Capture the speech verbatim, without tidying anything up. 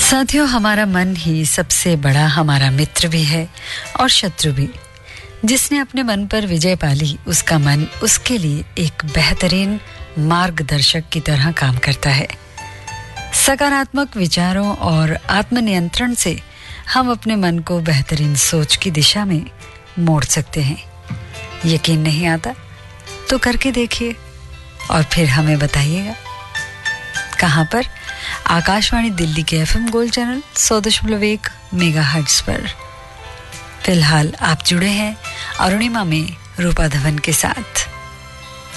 साथियों, हमारा मन ही सबसे बड़ा हमारा मित्र भी है और शत्रु भी। जिसने अपने मन पर विजय पा ली, उसका मन उसके लिए एक बेहतरीन मार्गदर्शक की तरह काम करता है। सकारात्मक विचारों और आत्मनियंत्रण से हम अपने मन को बेहतरीन सोच की दिशा में मोड़ सकते हैं। यकीन नहीं आता तो करके देखिए और फिर हमें बताइएगा। कहाँ पर? आकाशवाणी दिल्ली के एफएम गोल्ड चैनल सौ दशमलव एक मेगा हर्ट्ज पर। फिलहाल आप जुड़े हैं अरुणिमा में रूपा धवन के साथ।